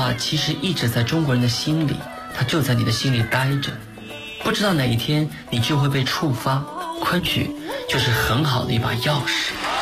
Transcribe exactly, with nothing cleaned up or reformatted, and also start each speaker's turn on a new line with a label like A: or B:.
A: 话其实一直在中国人的心里，它就在你的心里待着，不知道哪一天你就会被触发，昆曲就是很好的一把钥匙。